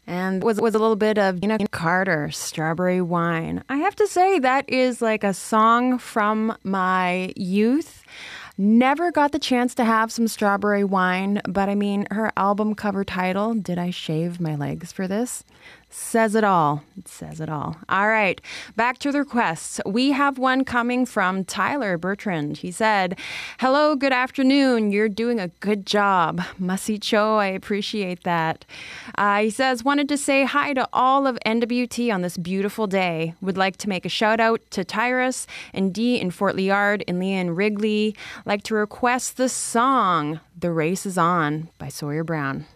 And was a little bit of Nina Carter, Strawberry Wine. I have to say that is like a song from my youth. Never got the chance to have some strawberry wine, but I mean, her album cover title, Did I Shave My Legs for This? Says it all. It says it all. All right, back to the requests. We have one coming from Tyler Bertrand. He said, hello, good afternoon. You're doing a good job. Masi Cho, I appreciate that. He says, wanted to say hi to all of NWT on this beautiful day. Would like to make a shout out to Tyrus and Dee in Fort Liard and Leah Wrigley. Like to request the song, The Race Is On by Sawyer Brown.